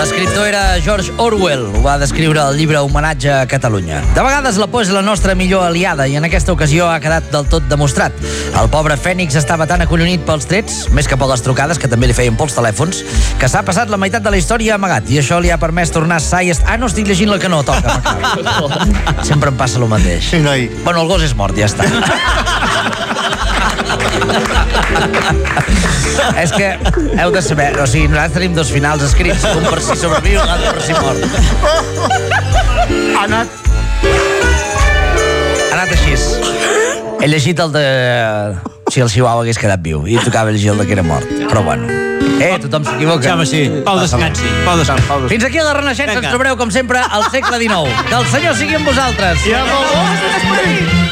L'escriptor era George Orwell, ho va descriure al llibre Homenatge a Catalunya. De vegades la por és la nostra millor aliada i en aquesta ocasió ha quedat del tot demostrat. El pobre Fènix estava tan acollonit pels trets, més que per les trucades, que també li feien pels telèfons, que s'ha passat la meitat de la història amagat i això li ha permès tornar sa i... no estic llegint la que no toca. Sempre em passa el mateix. Sí, noi. Bueno, el gos és mort, ja està. És que heu de saber, o sigui, nosaltres tenim dos finals escrits, un per si sobreviu i l'altre per si mort. Ha anat així. He llegit el de... si el Chihuahua hagués quedat viu i tocava llegir el de que era mort, però bueno. Tothom s'equivoca. Home, sí. Pau descansi. Fins aquí a la Renaixença. Ens trobareu, com sempre, al segle XIX. Que el Senyor sigui amb vosaltres. I amb el vostre esperit.